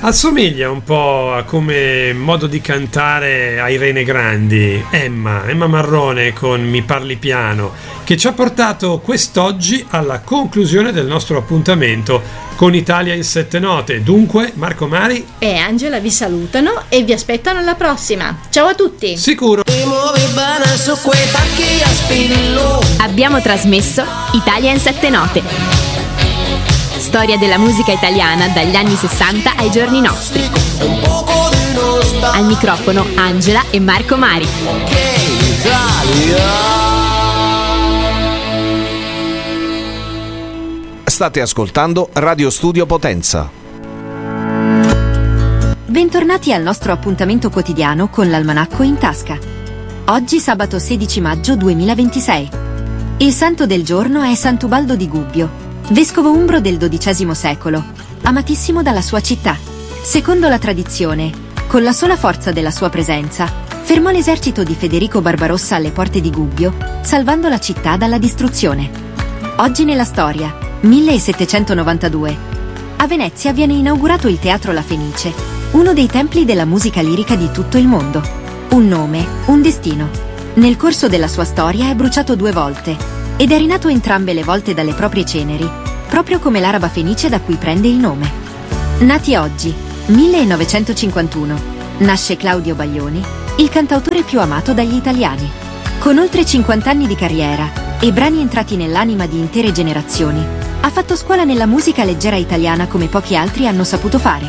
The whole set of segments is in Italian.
Assomiglia un po' a come modo di cantare a Irene Grandi, Emma Marrone con Mi parli piano, che ci ha portato quest'oggi alla conclusione del nostro appuntamento con Italia in 7 note. Dunque Marco Mari e Angela vi salutano e vi aspettano alla prossima. Ciao a tutti. Sicuro. Abbiamo trasmesso Italia in 7 note. Storia della musica italiana dagli anni 60 ai giorni nostri. Al microfono Angela e Marco Mari. State ascoltando Radio Studio Potenza. Bentornati al nostro appuntamento quotidiano con l'Almanacco in tasca. Oggi sabato 16 maggio 2026. Il santo del giorno è Sant'Ubaldo di Gubbio, vescovo umbro del XII secolo, amatissimo dalla sua città. Secondo la tradizione, con la sola forza della sua presenza, fermò l'esercito di Federico Barbarossa alle porte di Gubbio, salvando la città dalla distruzione. Oggi nella storia, 1792. A Venezia viene inaugurato il Teatro La Fenice, uno dei templi della musica lirica di tutto il mondo. Un nome, un destino. Nel corso della sua storia è bruciato 2 volte, ed è rinato entrambe le volte dalle proprie ceneri, proprio come l'araba fenice da cui prende il nome. Nati oggi, 1951, nasce Claudio Baglioni, il cantautore più amato dagli italiani. Con oltre 50 anni di carriera e brani entrati nell'anima di intere generazioni, ha fatto scuola nella musica leggera italiana come pochi altri hanno saputo fare.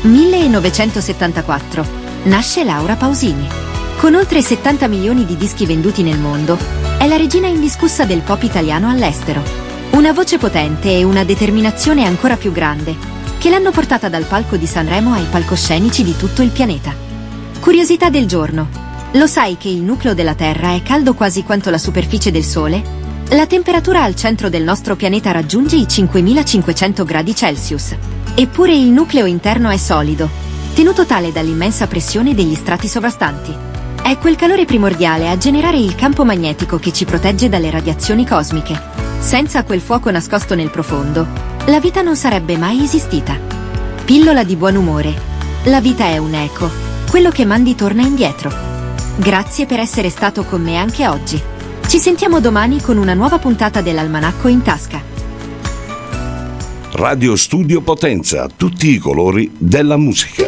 1974, nasce Laura Pausini. Con oltre 70 milioni di dischi venduti nel mondo, è la regina indiscussa del pop italiano all'estero. Una voce potente e una determinazione ancora più grande, che l'hanno portata dal palco di Sanremo ai palcoscenici di tutto il pianeta. Curiosità del giorno. Lo sai che il nucleo della Terra è caldo quasi quanto la superficie del Sole? La temperatura al centro del nostro pianeta raggiunge i 5500 gradi Celsius. Eppure il nucleo interno è solido, tenuto tale dall'immensa pressione degli strati sovrastanti. È quel calore primordiale a generare il campo magnetico che ci protegge dalle radiazioni cosmiche. Senza quel fuoco nascosto nel profondo, la vita non sarebbe mai esistita. Pillola di buon umore. La vita è un eco. Quello che mandi torna indietro. Grazie per essere stato con me anche oggi. Ci sentiamo domani con una nuova puntata dell'Almanacco in tasca. Radio Studio Potenza, tutti i colori della musica.